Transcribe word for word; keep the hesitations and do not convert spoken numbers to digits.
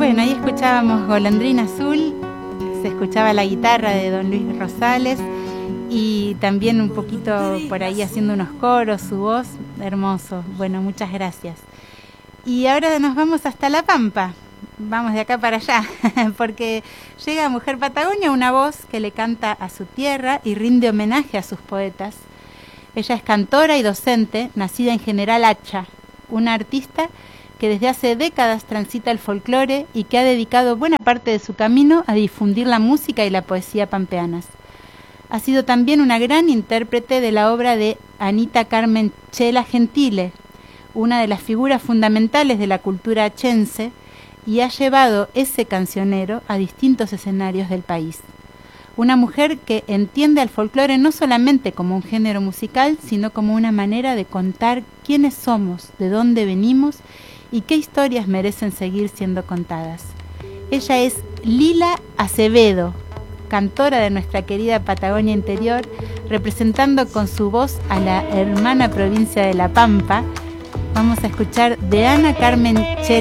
Bueno, ahí escuchábamos Golondrina Azul, se escuchaba la guitarra de don Luis Rosales y también un poquito por ahí haciendo unos coros, su voz, hermoso. Bueno, muchas gracias. Y ahora nos vamos hasta La Pampa, vamos de acá para allá, porque llega Mujer Patagonia, una voz que le canta a su tierra y rinde homenaje a sus poetas. Ella es cantora y docente, nacida en General Hacha, una artista que desde hace décadas transita el folclore y que ha dedicado buena parte de su camino a difundir la música y la poesía pampeanas. Ha sido también una gran intérprete de la obra de Anita Carmen Chela Gentile, una de las figuras fundamentales de la cultura achense, y ha llevado ese cancionero a distintos escenarios del país. Una mujer que entiende al folclore no solamente como un género musical, sino como una manera de contar quiénes somos, de dónde venimos y qué historias merecen seguir siendo contadas. Ella es Lila Acevedo, cantora de nuestra querida Patagonia Interior, representando con su voz a la hermana provincia de La Pampa. Vamos a escuchar de Ana Carmen Chela